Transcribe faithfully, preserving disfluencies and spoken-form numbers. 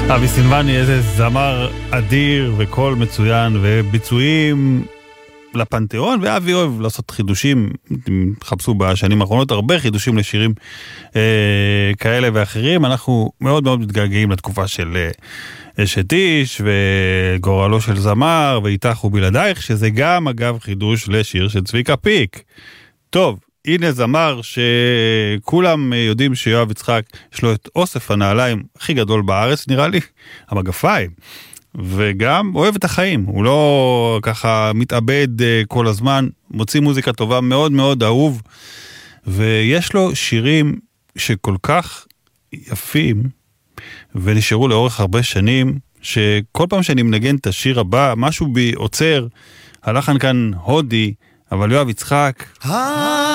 אבי סילבני, איזה זמר אדיר וקול מצוין וביצועים לפנתיאון, ואבי אוהב לעשות חידושים, חפשו בשנים האחרונות הרבה חידושים לשירים אה, כאלה ואחרים. אנחנו מאוד מאוד מתגעגעים לתקופה של אה, אשת איש וגורלו של זמר ואיתך ובלעדייך, שזה גם אגב חידוש לשיר של צביקה פיק. טוב, הנה זמר שכולם יודעים שיואב יצחק יש לו את אוסף הנעליים הכי גדול בארץ, נראה לי, המגפיים, וגם אוהב את החיים, הוא לא ככה מתאבד כל הזמן, מוציא מוזיקה טובה, מאוד מאוד אהוב, ויש לו שירים שכל כך יפים ונשארו לאורך הרבה שנים, שכל פעם שאני מנגן את השיר הבא משהו בי עוצר. הלחן כאן הודי, אבל יואב יצחק